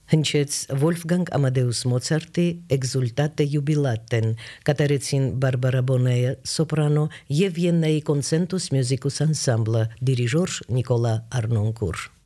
Հնչեց Վոլֆգանգ Ամադեուս Մոցարտի Էքզուլտատե յուբիլատեն, կատարեցին Բարբարա Բոնեյը սոպրանո եւ Վիեննայի կոնցենտուս մյուզիկուս անսամբլը, դիրիժոր Նիկոլա Արնոնկուր։